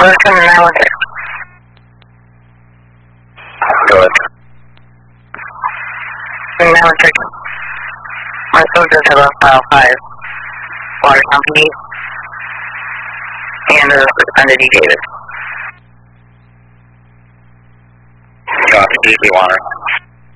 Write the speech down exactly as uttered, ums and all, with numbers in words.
We're coming now with it. Go ahead. Now with it. My soldiers have left file five. Water Company. And the Responded E. Davis. Copy, D C Water.